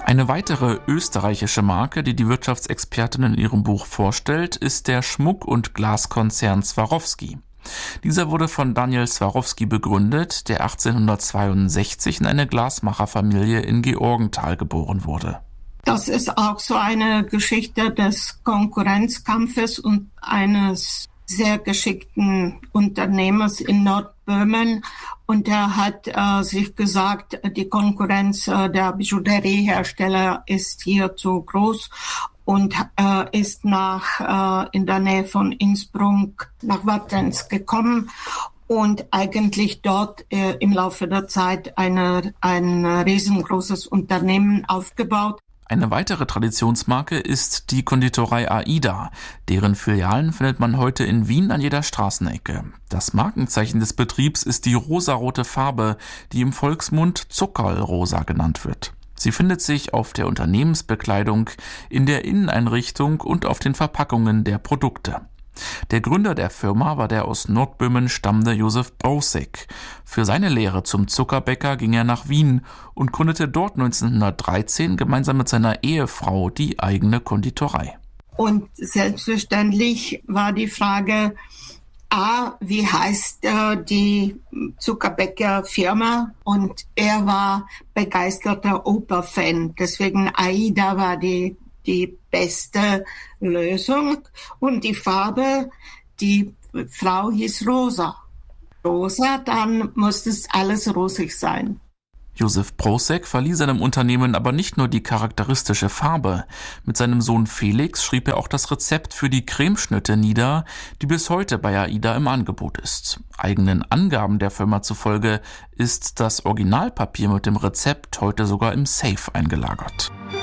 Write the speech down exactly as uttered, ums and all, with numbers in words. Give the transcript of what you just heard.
Eine weitere österreichische Marke, die die Wirtschaftsexpertin in ihrem Buch vorstellt, ist der Schmuck- und Glaskonzern Swarovski. Dieser wurde von Daniel Swarovski begründet, der achtzehnhundertzweiundsechzig in eine Glasmacherfamilie in Georgenthal geboren wurde. Das ist auch so eine Geschichte des Konkurrenzkampfes und eines sehr geschickten Unternehmers in Nordböhmen. Und er hat äh, sich gesagt, die Konkurrenz äh, der Bijouteriehersteller ist hier zu groß und äh, ist nach äh, in der Nähe von Innsbruck nach Wattens gekommen und eigentlich dort äh, im Laufe der Zeit eine, ein riesengroßes Unternehmen aufgebaut. Eine weitere Traditionsmarke ist die Konditorei AIDA. Deren Filialen findet man heute in Wien an jeder Straßenecke. Das Markenzeichen des Betriebs ist die rosarote Farbe, die im Volksmund Zuckerlrosa genannt wird. Sie findet sich auf der Unternehmensbekleidung, in der Inneneinrichtung und auf den Verpackungen der Produkte. Der Gründer der Firma war der aus Nordböhmen stammende Josef Brosek. Für seine Lehre zum Zuckerbäcker ging er nach Wien und gründete dort neunzehnhundertdreizehn gemeinsam mit seiner Ehefrau die eigene Konditorei. Und selbstverständlich war die Frage, A, wie heißt äh, die Zuckerbäckerfirma? Und er war begeisterter Operfan, deswegen AIDA war die die beste Lösung. Und die Farbe, die Frau hieß Rosa. Rosa, dann muss es alles rosig sein. Josef Brosek verlieh seinem Unternehmen aber nicht nur die charakteristische Farbe. Mit seinem Sohn Felix schrieb er auch das Rezept für die Cremeschnitte nieder, die bis heute bei AIDA im Angebot ist. Eigenen Angaben der Firma zufolge ist das Originalpapier mit dem Rezept heute sogar im Safe eingelagert.